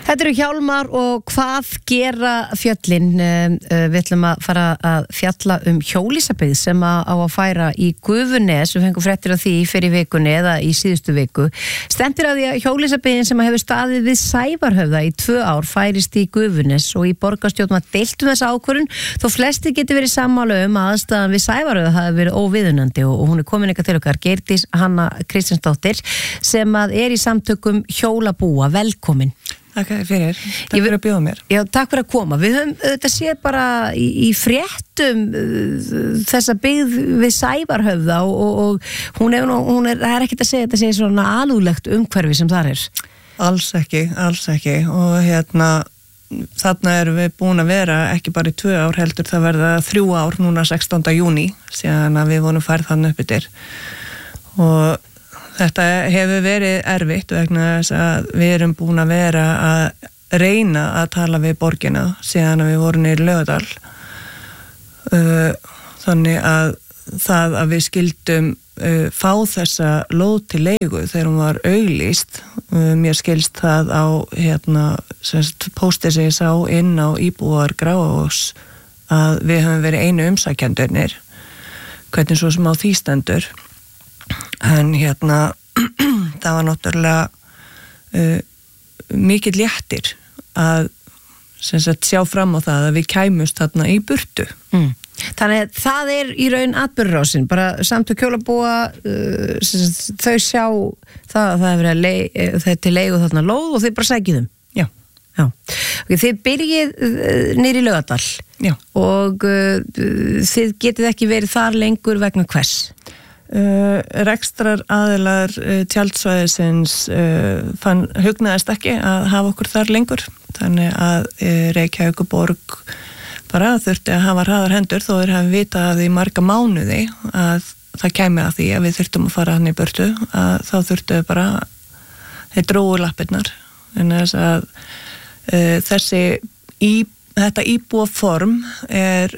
Þetta eru Hjálmar og hvað gera fjöllin? Við ætlum að fara að fjalla hjólísabyggð sem á að færa í Gufunes. Við fengum fréttir af því fyrir vikunni eða í síðustu viku. Stendur að því að hjólísabyggðin sem hefur staðið við Sævarhöfða í 2 ár færist í Gufunes og í borgarstjórn að deiltu þessa ákvörðun þó flestir geti verið sammála að aðstæðan við Sævarhöfða hafi verið óviðunandi og hún er komin eitthvað til okkar, Geirdís Hanna Kristjánsdóttir sem að er í samtökum hjólabúa. Velkomin. Takk fyrir. Takk fyrir að bjóða mér. Já, takk fyrir að koma. Við höfum þetta séð bara í fréttum þessa byggð við Sævarhöfða og það er ekkert að segja þetta sé svona alúðlegt umhverfi sem þar er. Alls ekki. Og þarna erum við búin að vera ekki bara í 2 ár heldur, það verða 3 ár núna 16. júní síðan að við vorum færð þannig upp yfir. Og þetta hefur verið erfitt vegna þess að við erum búin að vera að reyna að tala við borgina síðan að við vorum í Laugardal. Þannig að það að við skildum fá þessa lóð til leigu þegar hún var auglýst, mér skilst það á póstið sem ég sá inn á íbúar Grafarvogs að við höfum verið einu umsækjendurnir, hvernig svo sem á því stendur. En það var náttúrulega mikill léttir að sjá fram á það að við kæmust þarna í burtu. Þannig að það er í raun atburðarásin, bara samtök hjólabúa, þau sjá það að það er til leigu þarna lóð og þau bara sækja þeim. Já. Okay, þið byrjið niður í Laugardal. Já. Og þið getið ekki verið þar lengur vegna hvers? Rekstrar aðilar tjaldsvæðisins hugnaðist ekki að hafa okkur þar lengur, þannig að Reykjavíkurborg bara þurfti að hafa hraðar hendur þó þeir hafi vitað í marga mánuði að það kæmi að því að við þurftum að fara hann í burtu, að þá þurftu bara þeir drógu lappirnar en þess að þetta íbúaform er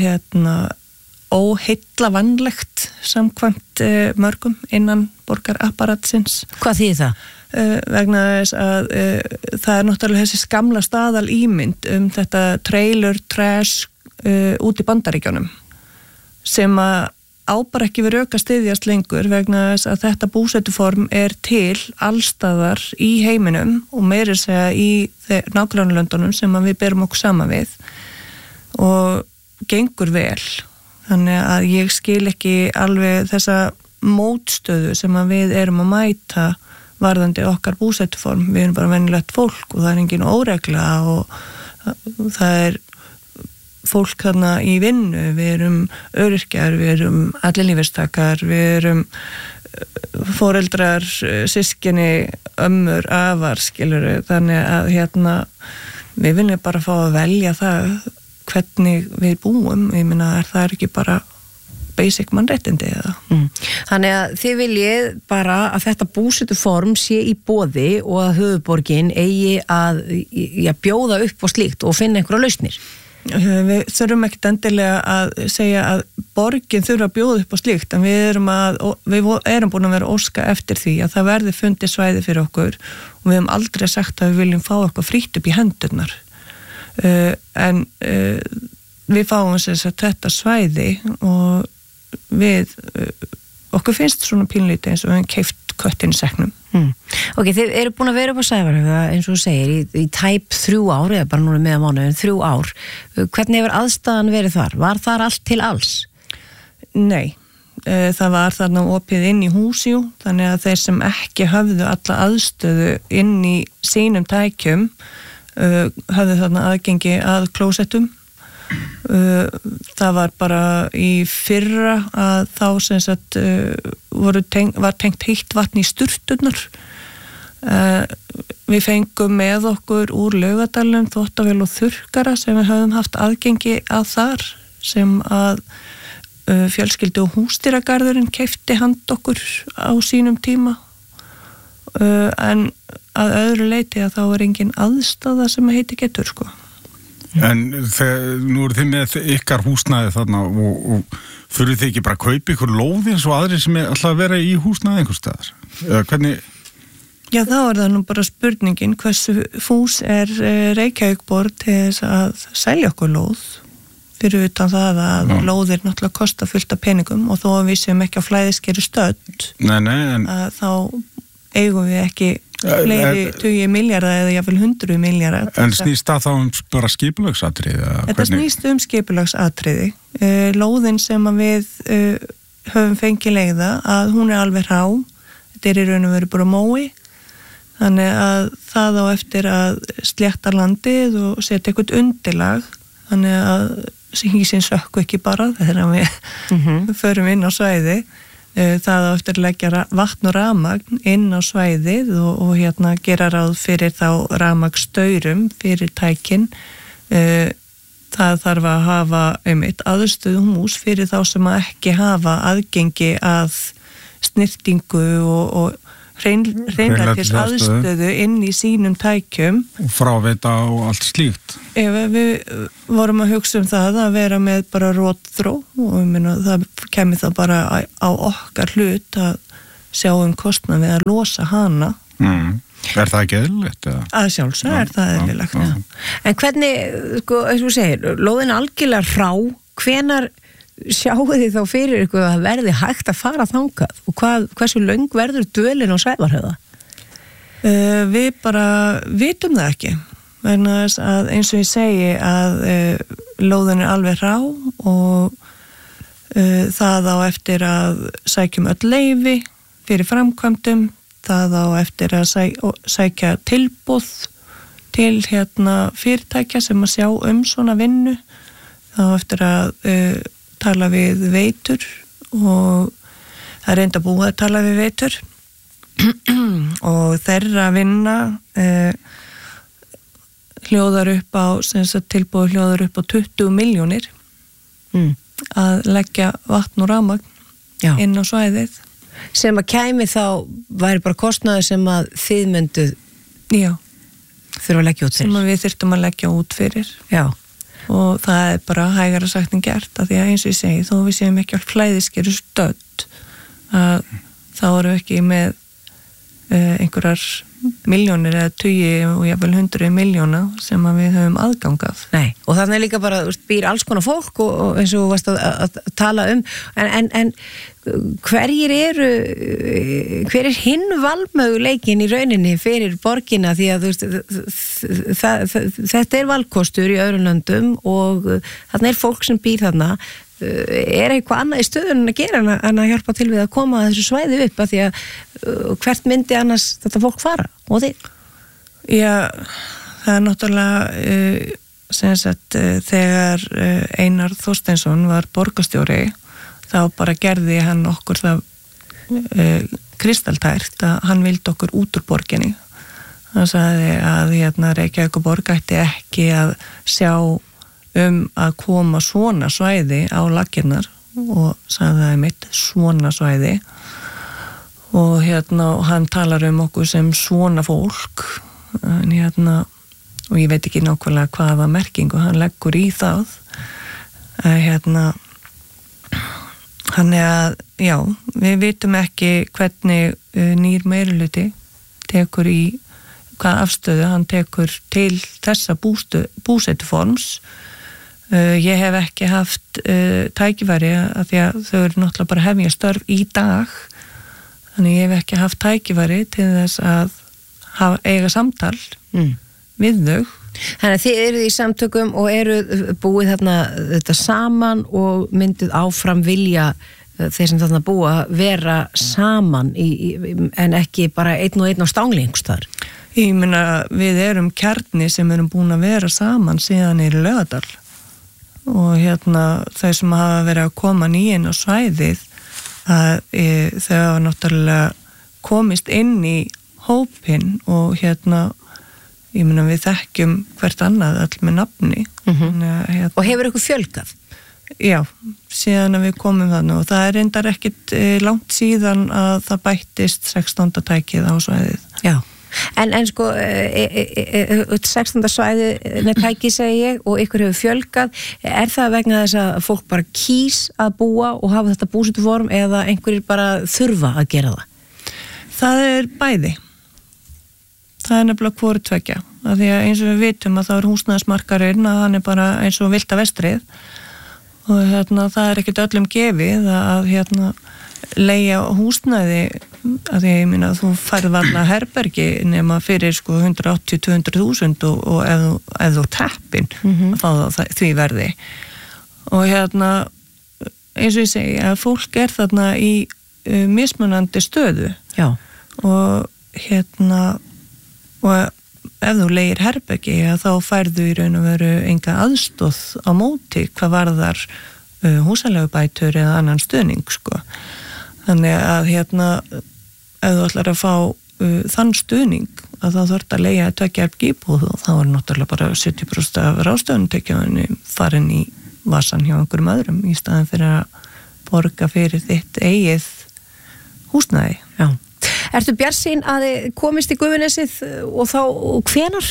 óheillavænlegt samkvæmt mörgum innan borgarapparatsins. Hvað þýðir það? Vegna þess að það er náttúrulega þessi gamla staðal ímynd þetta trailer trash út í Bandaríkjunum sem að á bara ekki við rök að styðjast lengur vegna þess að þetta búsetuform er til allstaðar í heiminum og meira segja í nágrannalöndunum sem við berum okkur saman við og gengur vel. Þannig að ég skil ekki alveg þessa mótstöðu sem að við erum að mæta varðandi okkar búsetuform. Við erum bara venjulegt fólk og það er engin óregla og það er fólk þarna í vinnu. Við erum öryrkjar, við erum ellilífeyristakar, við erum foreldrar, systkini, ömmur, afar, skilurðu. Þannig að við viljum bara fá að velja það hvernig við búum, ég meina það ekki bara basic mannréttindi eða. Þannig að þið viljið bara að þetta búsetuform sé í boði og að höfuðborgin eigi að bjóða upp og slíkt og finna einhverja lausnir. Við þurfum ekkert endilega að segja að borgin þurfa að bjóða upp og slíkt en við erum búin að vera óska eftir því að það verði fundið svæði fyrir okkur og við hefum aldrei sagt að við viljum fá eitthvað frítt upp í hendurnar. En við fáum þetta svæði og okkur finnst svona pínlítið eins og við hefum keypt köttinn í seknum. Ok, þið eru búin að vera upp á Sævarhöfða eins og þú segir í tæp 3 ár eða bara núna meðan mánuðin 3 ár. Hvernig hefur aðstæðan verið þar? Var þar allt til alls? Nei, það var þarna opið inn í húsjú þannig að þeir sem ekki höfðu alla aðstöðu inn í sínum tækjum höfðu þarna aðgengi að klósettum. Það var bara í fyrra að þá sem sagt var tengt heitt vatn í sturturnar. Við fengum með okkur úr Laugardalnum þvottavél og þurrkara sem við höfum haft aðgengi að þar sem að fjölskyldu og húsdýragarðurinn keypti hand okkur á sínum tíma en að öðru leyti að þá er engin aðstaða sem heiti getur sko. En nú eru þið með ykkar húsnæði þarna og fyrir þið ekki bara að kaupa ykkur lóð eins og aðrir sem er alltaf að vera í húsnæði einhvers staðar? Eða hvernig Já, þá það nú bara spurningin hversu fús Reykjavíkborg til þess að selja okkur lóð fyrir utan það að lóðir náttúrulega kosta fullt af peningum og þó að við séum ekki á flæðiskeru stödd þá eigum við ekki fleiri 20 milljarða eða jafnvel 100 milljarða. En snýst það þá bara skipulagsatriði? Þetta snýst skipulagsatriði. Lóðin sem að við höfum fengið leigða að hún alveg hrá. Þetta í raun og veru bara mói. Þannig að það á eftir að slétta landið og setja eitthvað undirlag. Þannig að hísin sökku ekki bara þegar við förum inn á svæði. Það á eftir að leggja vatn og rafmagn inn á svæðið og gera ráð fyrir þá rafmagnsstaurum fyrir tækin. Það þarf að hafa aðstöðuhús fyrir þá sem ekki hafa aðgengi að snirtingu og hreinlætis aðstöðu inn í sínum tækjum. Og fráveita og allt slíkt. Við vorum að hugsa það að vera með bara rótþró og það kemur það bara á okkar hlut að sjá kostnað við að losa hana. Það ekki eðlilegt? Að sjálfsög það eðlilegt. En hvernig, eins og þú segir, lóðin algjörlega hrá, hvenær sjáu þið þá fyrir ykkur að verði hægt að fara þangað og hversu löng verður dvölin á Sævarhöfða? Við bara vitum það ekki vegna þess að eins og ég segi að lóðin alveg hrá og það á eftir að sækjum öll leyfi fyrir framkvæmdum, það á eftir að sækja tilboð til fyrirtækja sem að sjá svona vinnu, það á eftir að tala við veitur og það er reynda búið að tala við veitur og þeirra vinna hljóðar upp á tilbúið hljóðar upp á 20 milljónir að leggja vatn og rafmagn inn á svæðið sem að kæmi þá væri bara kostnaður sem að þið mynduð þurfa að leggja út fyrir sem að við þyrftum að leggja út fyrir og það er bara hægara sagt en gert að því að eins og ég segi þó við séum ekki á flæðiskeru stödd að þá erum við ekki með einhverjar milljónir eða 20 og jafnvel 100 milljóna sem að við höfum aðgangað. Nei, og þannig líka bara býr alls konar fólk og eins og þú varst að tala en hver er hinn valmöguleikin í rauninni fyrir borgina því að þetta er valkostur í öðrum löndum og þarna er fólk sem býr þarna. Er eitthvað annað í stöðunum að gera en að hjálpa til við að koma að þessu svæði upp af því að hvert myndi annars þetta fólk fara og þið? Já, það er náttúrulega þegar Einar Þorsteinsson var borgarstjóri þá bara gerði hann okkur það kristaltært að hann vildi okkur út úr borginni. Hann sagði að Reykjavíkurborg ætti ekki að sjá að koma svona svæði á laggirnar og sagði það mitt svona svæði og hann talar okkur sem svona fólk og ég veit ekki nákvæmlega hvaða merkingu hann leggur í það hann að já, við vitum ekki hvernig nýr meirihluti tekur í hvaða afstöðu hann tekur til þessa búsetuforms. Ég hef ekki haft tækifæri af því að þau eru náttúrulega bara hefja störf í dag þannig ég hef ekki haft tækifæri til þess að eiga samtal við þau. Þannig að þið eruð í samtökum og eruð búið þetta saman og myndið áfram vilja þeir sem þarna búa vera saman en ekki bara einn og einn á stanglengstar. Ég meina við erum kjarni sem erum búin að vera saman síðan í Laugardal og þau sem hafa verið að koma nýinn á svæðið að þau hafa náttúrulega komist inn í hópinn og ég meina við þekkjum hvert annað öll með nafni. Og hefur ykkur fjölgað? Já, síðan að við komum þannig og það er reyndar ekkit langt síðan að það bættist 16. tækið á svæðið. Já. En sko 16. svæði tæki segi ég og ykkur hefur fjölgað það vegna þess að fólk bara kýs að búa og hafa þetta búsetuform eða einhverjir bara þurfa að gera það? Það er bæði Það er nefnilega hvoru tveggja. Af því að eins og við vitum að þá er húsnæðismarkarinn að hann er bara eins og vilta vestrið og það er ekkert öllum gefið að leigja húsnæði að því ég minna að þú færð varla herbergi nema fyrir 180-200.000 og ef þú teppin að fá það því verði og eins og ég segi að fólk er þarna í mismunandi stöðu. Já. Og og ef þú leigir herbergi þá færðu í raun og veru enga aðstóð á móti hvað varðar húsaleigubætur eða annan stuðning sko. Þannig að ef þú ætlar að fá þann stuðning að þá þarf að leigja 2 íbúð og þá er náttúrulega bara 70% af ráðstöfunartekjunni farin í vasan hjá einhverjum öðrum í staðan fyrir að borga fyrir þitt eigið húsnæði. Já. Ertu bjartsýn að þið komist í Gufunesið og þá hvenær?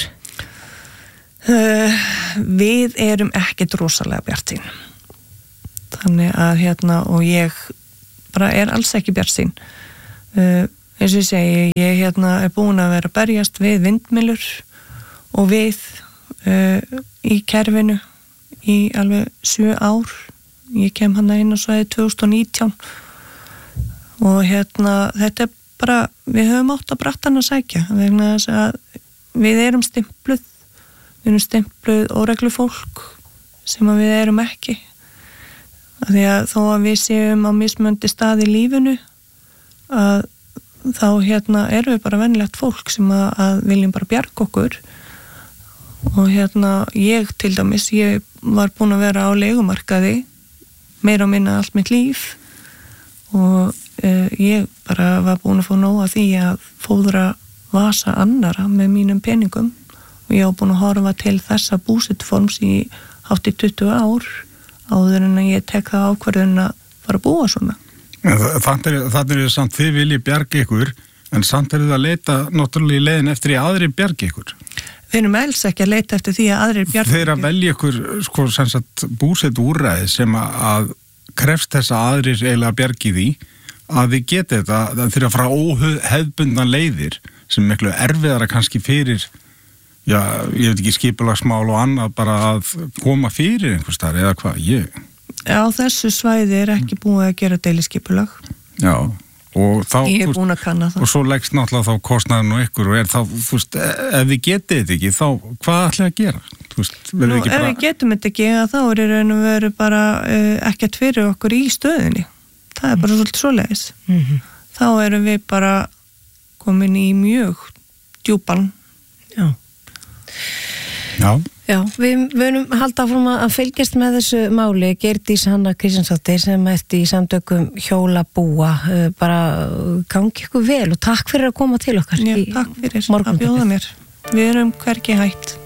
Við erum ekkert rosalega bjartsýn. Þannig að og ég bara er alls ekki bjartsýn. Eins og ég segi, ég er búin að vera að berjast við vindmyllur og við í kerfinu í alveg 7 ár. Ég kem inn á svæði 2019 og þetta er bara, við höfum átt að brattan að sækja vegna þess að við erum stimpluð óreglu fólk sem að við erum ekki að því að þó að við séum á mismöndi stað í lífinu að þá erum við bara venjulegt fólk sem að viljum bara bjarga okkur og ég til dæmis, ég var búin að vera á leigumarkaði meira og minna allt mitt líf og ég bara var búin að fá nóg að því að fóðra vasa annara með mínum peningum og ég var búin að horfa til þessa búsetuforms í hátt í 20 ár áður en að ég tek það ákvörðun að fara að búa svona. Þannig er samt þið viljið bjarga ykkur en samt er þið að leita náttúrulega í leiðin eftir að aðrir bjarga ykkur. Við erum alls ekki að leita eftir því að aðrir bjarga ykkur. Þeir að velja ykkur sem sagt búsetuúrræði sem að krefst þess að aðrir eiginlega bjargi því að þið geti þetta, það þurfa að fara óhefbundna leiðir sem miklu erfiðara kannski fyrir ég veit ekki skipulagsmál og annað bara að koma fyrir einhvers staðar eða hvað, Á þessu svæði er ekki búið að gera deiliskipulag. Já, og þá ég er búin að kanna það. Og svo leggst náttúrulega þá kostnaðin og ykkur og er þá, ef þið getið þetta ekki, þá hvað ætlið að gera? Ef við getum þetta ekki, þá er í raun og veru bara ekkert fyrir okkur í stöðinni. Það er bara svolítið svoleiðis. Þá erum við bara komin í mjög djúpan. Já, við munum halda áfram að fylgjast með þessu máli. Geirdís Hanna Kristjánsdóttir sem ert í samtökum Hjólabúa, bara gangi ykkur vel og takk fyrir að koma til okkar. Já, takk fyrir að bjóða mér. Við erum hvergi hætt.